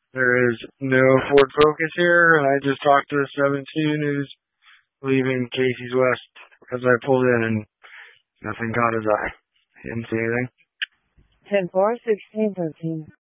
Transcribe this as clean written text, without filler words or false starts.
There is no Ford Focus here, and I just talked to the 17 who's leaving Casey's West as I pulled in, and nothing caught his eye. He didn't see anything. 10-4, 16-13.